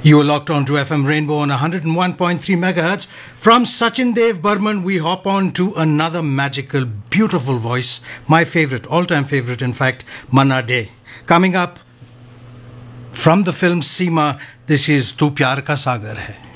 You are locked on to FM Rainbow on 101.3 megahertz. From Sachin Dev Burman, we hop on to another magical, beautiful voice. My favorite, all-time favorite, in fact, Manna Dey. Coming up from the film Seema, this is Tu Pyar Ka Sagar Hai.